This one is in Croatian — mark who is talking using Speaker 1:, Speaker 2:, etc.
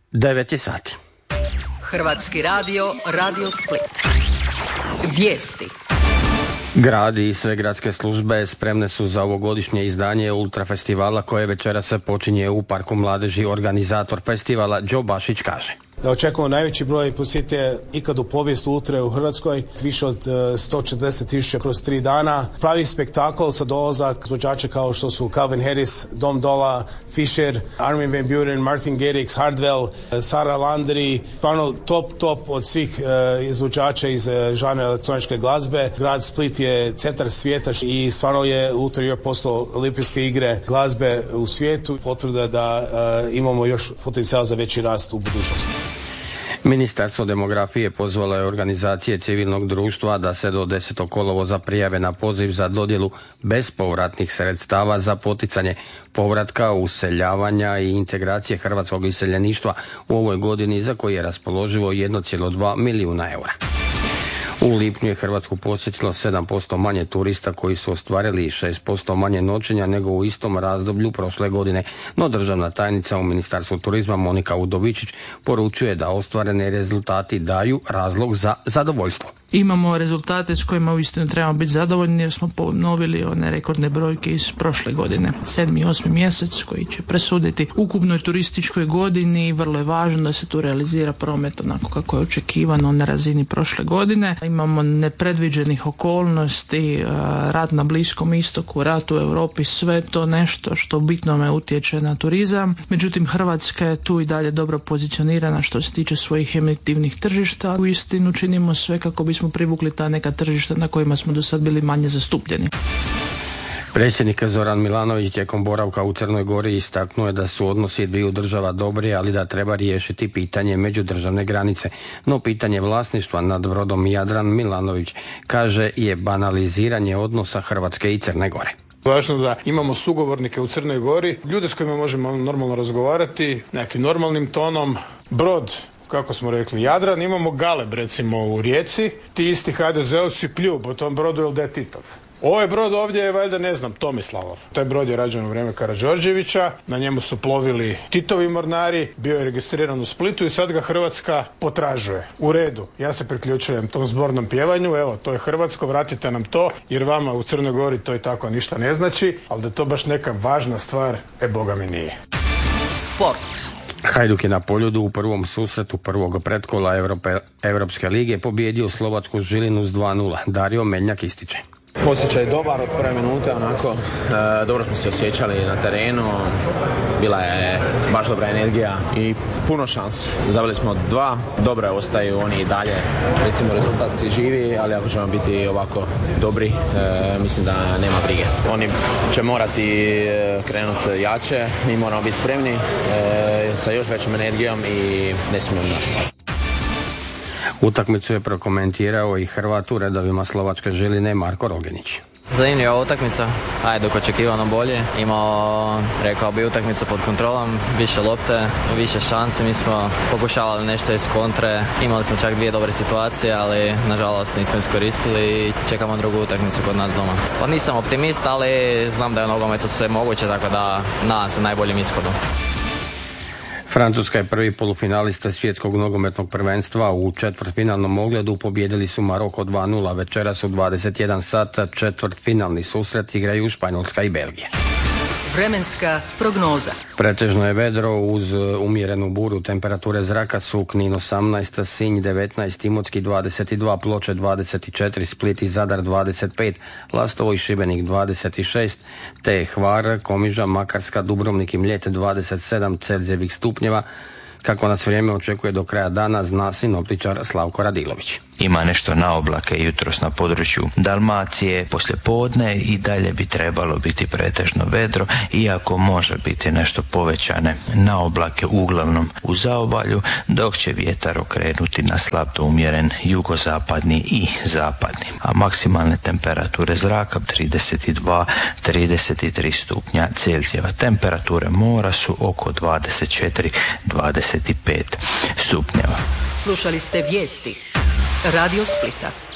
Speaker 1: 9 je sati.
Speaker 2: Hrvatski radio, Radio Split. Vijesti.
Speaker 1: Grad i sve gradske službe spremne su za ovogodišnje izdanje Ultrafestivala koje večeras počinje u Parku mladeži. Organizator festivala Đo Bašić kaže:
Speaker 3: da očekujemo najveći broj posjetitelja ikad u povijesti Ultre u Hrvatskoj, više od 140.000 kroz 3 dana. Pravi spektakl sa dolazak izvođača kao što su Calvin Harris, Dom Dolla, Fisher, Armin van Buuren, Martin Garrix, Hardwell, Sarah Landry, stvarno top od svih izvođača iz žanra elektroničke glazbe. Grad Split je centar svijeta i stvarno je Ultra postao olimpijske igre glazbe u svijetu. Potvrda da imamo još potencijal za veći rast u budućnosti.
Speaker 1: Ministarstvo demografije pozvalo je organizacije civilnog društva da se do 10. kolovoza prijave na poziv za dodjelu bespovratnih sredstava za poticanje povratka, useljavanja i integracije hrvatskog iseljeništva u ovoj godini, za koji je raspoloživo 1,2 milijuna eura. U lipnju je Hrvatsku posjetilo 7% manje turista koji su ostvarili 6% manje noćenja nego u istom razdoblju prošle godine, no državna tajnica u Ministarstvu turizma Monika Udovičić poručuje da ostvareni rezultati daju razlog za zadovoljstvo.
Speaker 4: Imamo rezultate s kojima uistinu trebamo biti zadovoljni jer smo ponovili one rekordne brojke iz prošle godine. 7. i 8. mjesec koji će presuditi ukupnoj turističkoj godini. Vrlo je važno da se tu realizira promet onako kako je očekivano na razini prošle godine. Imamo nepredviđenih okolnosti, rat na Bliskom istoku, rat u Europi, sve to nešto što bitno utječe na turizam. Međutim, Hrvatska je tu i dalje dobro pozicionirana što se tiče svojih emitivnih tržišta. Uistinu činimo sve kako bismo privukli ta neka tržišta na kojima smo do sad bili manje zastupljeni.
Speaker 1: Predsjednik Zoran Milanović tijekom boravka u Crnoj Gori istaknuo je da su odnosi dviju država dobri, ali da treba riješiti pitanje međudržavne granice. No pitanje vlasništva nad brodom Jadran, Milanović kaže, je banaliziranje odnosa Hrvatske i Crne Gore.
Speaker 5: Važno da imamo sugovornike u Crnoj Gori, ljude s kojima možemo normalno razgovarati, nekim normalnim tonom. Brod, kako smo rekli, Jadran, imamo Galeb recimo u Rijeci, ti isti HDZ-ovci pljuju po tom brodu jer da je Titov. Ovaj brod ovdje je valjda, ne znam, Tomislavov. Taj brod je rađen u vrijeme Karađorđevića, na njemu su plovili Titovi mornari, bio je registriran u Splitu i sad ga Hrvatska potražuje. U redu, ja se priključujem tom zbornom pjevanju, evo, to je hrvatsko, vratite nam to, jer vama u Crnoj Gori to i tako ništa ne znači, ali da je to baš neka važna stvar, boga mi nije.
Speaker 2: Sport.
Speaker 1: Hajduk je na Poljudu u prvom susretu prvog pretkola Europske lige pobijedio slovačku Žilinu s 2:0. Dario Meljnjak ističe:
Speaker 6: osjećaj dobar od prve minute, onako, dobro smo se osjećali na terenu, bila je baš dobra energija i puno šansi. Zabili smo 2, dobro ostaju oni i dalje, recimo rezultat živi, ali ako ćemo biti ovako dobri, mislim da nema brige. Oni će morati krenuti jače, mi moramo biti spremni sa još većom energijom i ne smijemo nas.
Speaker 1: Utakmicu je prokomentirao i Hrvat u redovima slovačke Žiline Marko Rogenić.
Speaker 7: Zanimljiva utakmica, dok očekivano bolje. Imao, rekao bi, utakmicu pod kontrolom, više lopte, više šanse. Mi smo pokušavali nešto iz kontre, imali smo čak 2 dobre situacije, ali nažalost nismo iskoristili i čekamo drugu utakmicu kod nas doma. Pa nisam optimist, ali znam da je u nogometu sve moguće, tako da nadam se najboljim ishodom.
Speaker 1: Francuska je prvi polufinalista svjetskog nogometnog prvenstva. U četvrtfinalnom ogledu pobijedili su Maroko 2:0. Večeras u 21 sat četvrtfinalni susret igraju Španjolska i Belgija.
Speaker 2: Vremenska prognoza.
Speaker 1: Pretežno je vedro uz umjerenu buru. Temperature zraka su Knin 18, Sinj 19, Imotski 22, Ploče 24, Split i Zadar 25, Lastovo i Šibenik 26, te Hvar, Komiža, Makarska, Dubrovnik i Mljet 27 Celzijevih stupnjeva. Kako nas vrijeme očekuje do kraja dana, zna sinoptičar Slavko Radilović.
Speaker 8: Ima nešto na oblake jutros na području Dalmacije, poslijepodne i dalje bi trebalo biti pretežno vedro, iako može biti nešto povećane na oblake uglavnom u zaobalju, dok će vjetar okrenuti na slab do umjeren jugozapadni i zapadni. A maksimalne temperature zraka 32-33 stupnja Celzijeva. Temperature mora su oko 24-25 stupnjeva.
Speaker 2: Slušali ste vijesti Radio Splita.